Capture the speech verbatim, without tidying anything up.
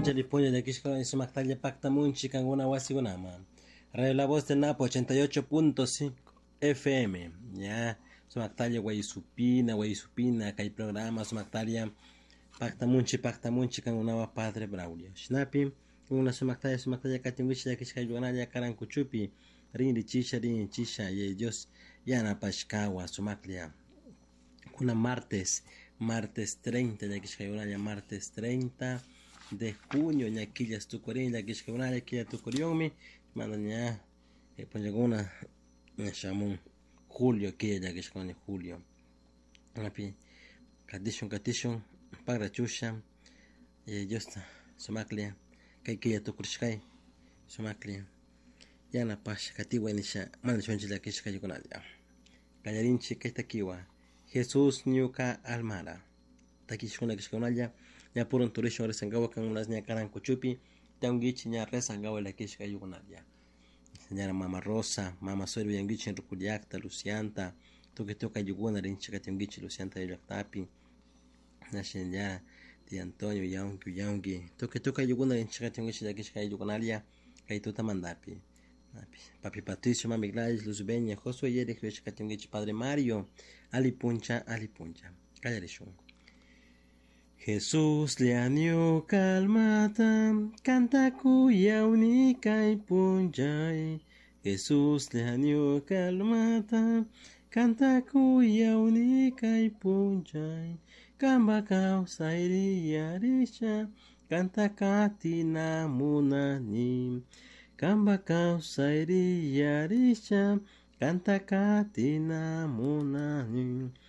Lipuncha, lipuncha, de aquí es su mactalia pacta munchi, canguna wasigunama. Radio La Voz de Napo, ochenta y ocho punto cinco F M. Ya, su mactalia guayisupina, guayisupina, que hay programas, su mactalia pacta munchi, pacta munchi, canguna padre Braulio. Snapi, una su mactalia, su mactalia catimbichi, de aquí es que ya carancuchupi, rin chisha, rin chisha, y ellos ya na pashkawa, su maclia. Una martes, martes treinta, ya que es que martes treinta de junio, ya que ya estuvo ya que es que una ya que ya tu coriomi, manda ya, eh, pues llegó una, me llamó julio, que ya que es que julio, una pi, catishon, catishon, para chusha, y yo está, sumaklia, que que ya tu kurshkai, sumaklia, ya na pasha, katiwa nisha, manda chonchi la que es que yo con allá, callarinchi que está kiwa. Jesús Nyuka Almara. Takishuna Kishkanaya, ya por un turismo resangawa con unas ñacaran cuchupi, tanguichi ña resangawa la Kishka Yugunaya. Señora Mama Rosa, Mama Soy Yangichi en Rukuliacta, Lucianta, toque toca Yuguna, Rinchika Tanguichi, Lucianta de Yactapi, Nashinya, de Antonio Yangi, Yangi, toque toca Yuguna, Rinchika Tanguichi, la Kishka Yugunalia, Kaituta Mandapi. Papi Patricio, Mami Gladys, Luz Beña, Josué Yere, Katungichi, Padre Mario, Ali Puncha, Ali Puncha. Callarishun. Jesús le anió calmata, canta cuya única y punjay. Jesús le anió calmata, canta cuya única y punjay. Kamba causa iria risha, canta katina munani. Kamba causa iria risha, canta katina munani.